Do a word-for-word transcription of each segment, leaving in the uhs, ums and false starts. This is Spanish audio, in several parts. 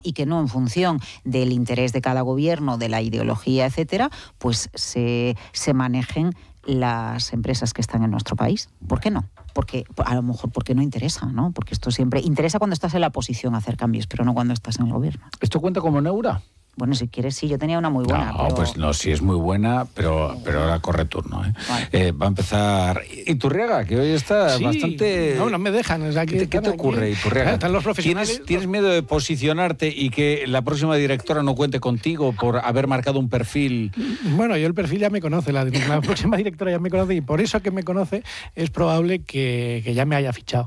y que no en función del interés de cada gobierno, de la ideología, etcétera, pues se, se manejen las empresas que están en nuestro país. ¿Por qué no? Porque a lo mejor porque no interesa, ¿no? Porque esto siempre interesa cuando estás en la oposición hacer cambios, pero no cuando estás en el gobierno. ¿Esto cuenta como Neura? Bueno, si quieres, sí, yo tenía una muy buena. No, pero... pues no, sí es muy buena, pero, pero ahora corre turno. ¿eh? Vale. Eh, va a empezar Iturriaga, que hoy está sí, bastante... No, no me dejan. O sea, ¿Qué, ¿Qué te ocurre, aquí? Iturriaga? Están los profesionales... ¿Tienes, ¿Tienes miedo de posicionarte y que la próxima directora no cuente contigo por haber marcado un perfil? Bueno, yo el perfil ya me conoce, la, la próxima directora ya me conoce y por eso que me conoce es probable que, que ya me haya fichado.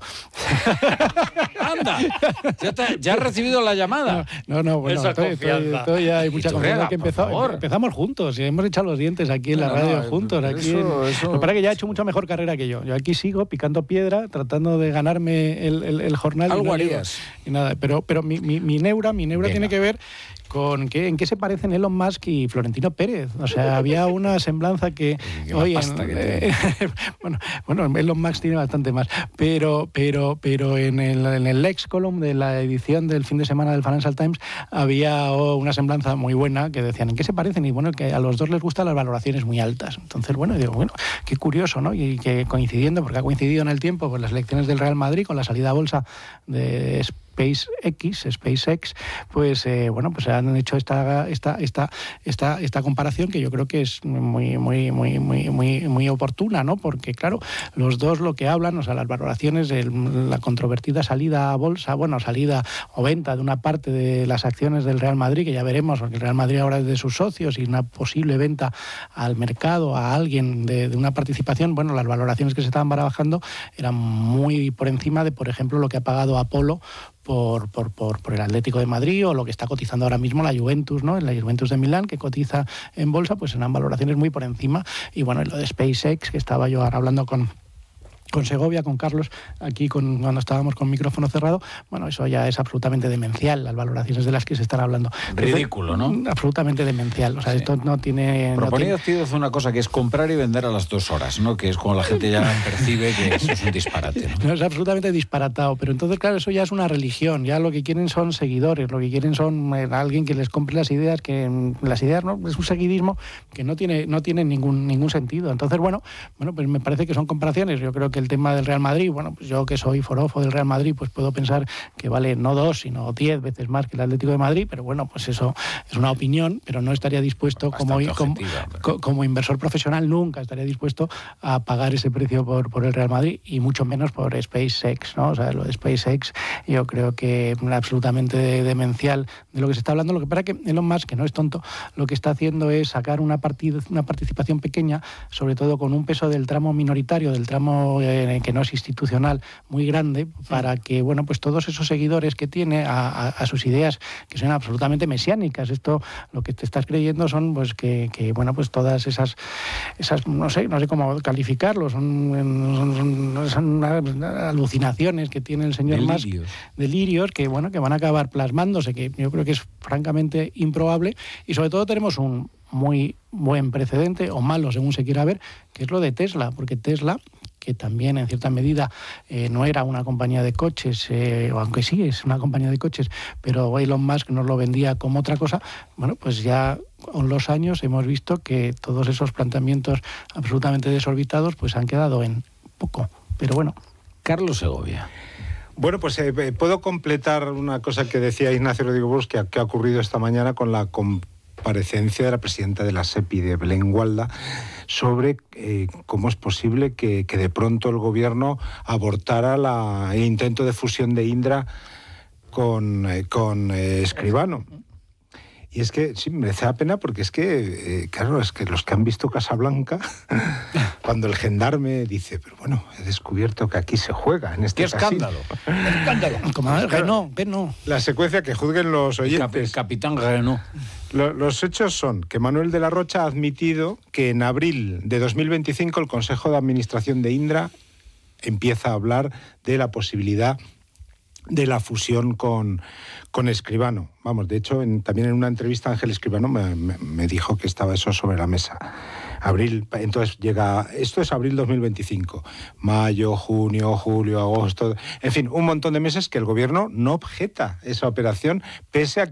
¡Anda! ¿Ya, te, ya has recibido la llamada? No, no, bueno, Esa estoy, estoy, estoy ya hay mucha confianza que empezó, empezamos juntos y hemos echado los dientes aquí en no, la radio no, juntos. Aquí eso, en, eso... Me parece que ya ha hecho mucha mejor carrera que yo. Yo aquí sigo picando piedra, tratando de ganarme el, el, el jornal. Algo y no harías. Y nada, pero, pero mi, mi, mi neura, mi neura Venga. tiene que ver con qué, en qué se parecen Elon Musk y Florentino Pérez. O sea, había una semblanza que... Oye, en, que eh, bueno, bueno, Elon Musk tiene bastante más, pero, pero, pero en el, en el Lex Column de la edición del fin de semana del Financial Times había una semblanza muy buena que decían en qué se parecen y bueno, que a los dos les gustan las valoraciones muy altas. Entonces, bueno, digo, bueno, qué curioso, ¿no? Y que coincidiendo, porque ha coincidido en el tiempo con las elecciones del Real Madrid, con la salida a bolsa de SpaceX, SpaceX, pues eh, bueno, pues han hecho esta esta esta esta esta comparación que yo creo que es muy muy muy muy muy muy oportuna, ¿no? Porque claro, los dos lo que hablan, o sea, las valoraciones, el, la controvertida salida a bolsa, bueno, salida o venta de una parte de las acciones del Real Madrid, que ya veremos, porque el Real Madrid ahora es de sus socios y una posible venta al mercado a alguien de, de una participación, bueno, las valoraciones que se estaban barajando eran muy por encima de, por ejemplo, lo que ha pagado Apolo Por, por, por, por el Atlético de Madrid o lo que está cotizando ahora mismo la Juventus, ¿no? La Juventus de Milán, que cotiza en bolsa, pues eran valoraciones muy por encima. Y bueno, lo de SpaceX, que estaba yo ahora hablando con... con Segovia, con Carlos, aquí con, cuando estábamos con micrófono cerrado, bueno, eso ya es absolutamente demencial, las valoraciones de las que se están hablando. Ridículo, ¿no? Absolutamente demencial, o sea, sí. Esto no tiene... Proponía no tiene... hacer una cosa que es comprar y vender a las dos horas, ¿no? Que es como la gente ya percibe que eso es un disparate, ¿no? No, es absolutamente disparatado, pero entonces, claro, eso ya es una religión, ya lo que quieren son seguidores, lo que quieren son eh, alguien que les compre las ideas, que las ideas, ¿no? Es un seguidismo que no tiene, no tiene ningún, ningún sentido. Entonces, bueno, bueno, pues me parece que son comparaciones, yo creo que el tema del Real Madrid, bueno, pues yo que soy forofo del Real Madrid, pues puedo pensar que vale no dos, sino diez veces más que el Atlético de Madrid, pero bueno, pues eso es una opinión, pero no estaría dispuesto como, como, pero... como inversor profesional, nunca estaría dispuesto a pagar ese precio por, por el Real Madrid y mucho menos por SpaceX, ¿no? O sea, lo de SpaceX yo creo que es absolutamente demencial de lo que se está hablando. Lo que pasa es que Elon Musk, que no es tonto, lo que está haciendo es sacar una, partida, una participación pequeña, sobre todo con un peso del tramo minoritario, del tramo eh, que no es institucional, muy grande, para que, bueno, pues todos esos seguidores que tiene a, a, a sus ideas, que son absolutamente mesiánicas, esto lo que te estás creyendo son, pues, que, que bueno, pues todas esas, esas no sé, no sé cómo calificarlo, son, son, son alucinaciones que tiene el señor Musk, delirios, que, bueno, que van a acabar plasmándose, que yo creo que es francamente improbable, y sobre todo tenemos un muy buen precedente, o malo según se quiera ver, que es lo de Tesla, porque Tesla, que también en cierta medida eh, no era una compañía de coches, eh, o aunque sí es una compañía de coches, pero Elon Musk nos lo vendía como otra cosa, bueno, pues ya con los años hemos visto que todos esos planteamientos absolutamente desorbitados pues han quedado en poco, pero bueno. Carlos Segovia. Bueno, pues eh, puedo completar una cosa que decía Ignacio Rodrigo Burgos, que, que ha ocurrido esta mañana con la comparecencia de la presidenta de la SEPI, de Belén Gualda, sobre eh, cómo es posible que, que de pronto el gobierno abortara la, el intento de fusión de Indra con, eh, con eh, Escribano. Y es que sí, merece la pena porque es que, eh, claro, es que los que han visto Casablanca, cuando el gendarme dice, pero bueno, he descubierto que aquí se juega, en este ¡Qué escándalo! ¡Escándalo! Como el Renault, que no. La secuencia que juzguen los oyentes. Cap- Capitán Renault. Los hechos son que Manuel de la Rocha ha admitido que en abril de dos mil veinticinco el Consejo de Administración de Indra empieza a hablar de la posibilidad de la fusión con, con Escribano. Vamos, de hecho, en, también en una entrevista Ángel Escribano me, me, me dijo que estaba eso sobre la mesa. Abril, entonces llega, esto es abril dos mil veinticinco, mayo, junio, julio, agosto, en fin, un montón de meses que el gobierno no objeta esa operación, pese a que